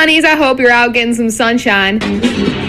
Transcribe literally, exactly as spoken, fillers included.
sunnies, I hope you're out getting some sunshine.